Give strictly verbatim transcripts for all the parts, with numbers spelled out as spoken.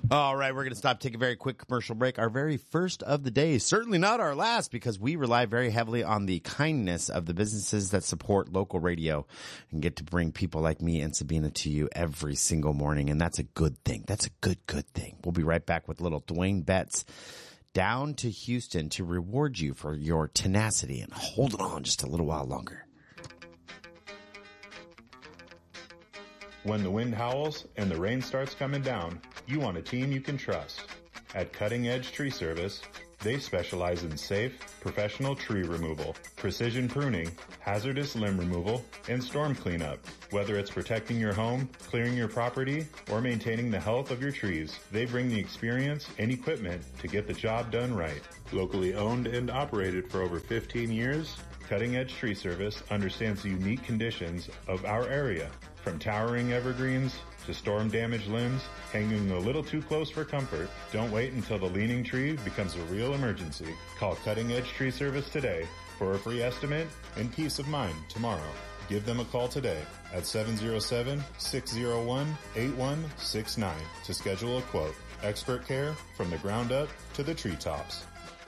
All right, we're going to stop, take a very quick commercial break. Our very first of the day, certainly not our last, because we rely very heavily on the kindness of the businesses that support local radio and get to bring people like me and Sabina to you every single morning. And that's a good thing. That's a good, good thing. We'll be right back with little Dwayne Betts down to Houston to reward you for your tenacity and holding on just a little while longer. When the wind howls and the rain starts coming down, you want a team you can trust. At Cutting Edge Tree Service, they specialize in safe, professional tree removal, precision pruning, hazardous limb removal, and storm cleanup. Whether it's protecting your home, clearing your property, or maintaining the health of your trees, they bring the experience and equipment to get the job done right. Locally owned and operated for over fifteen years, Cutting Edge Tree Service understands the unique conditions of our area. From towering evergreens to storm-damaged limbs, hanging a little too close for comfort, don't wait until the leaning tree becomes a real emergency. Call Cutting Edge Tree Service today for a free estimate and peace of mind tomorrow. Give them a call today at seven oh seven, six oh one, eight one six nine to schedule a quote. Expert care from the ground up to the treetops.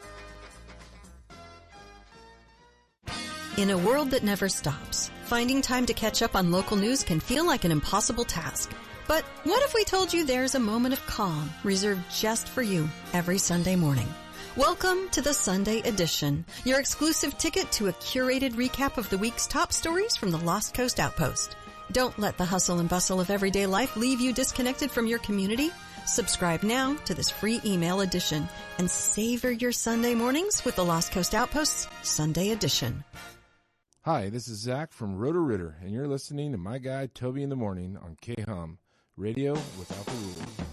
In a world that never stops, finding time to catch up on local news can feel like an impossible task. But what if we told you there's a moment of calm reserved just for you every Sunday morning? Welcome to the Sunday Edition, your exclusive ticket to a curated recap of the week's top stories from the Lost Coast Outpost. Don't let the hustle and bustle of everyday life leave you disconnected from your community. Subscribe now to this free email edition and savor your Sunday mornings with the Lost Coast Outpost's Sunday Edition. Hi, this is Zach from Roto-Rooter, and you're listening to my guy Toby in the Morning on K-Hum, radio without the rules.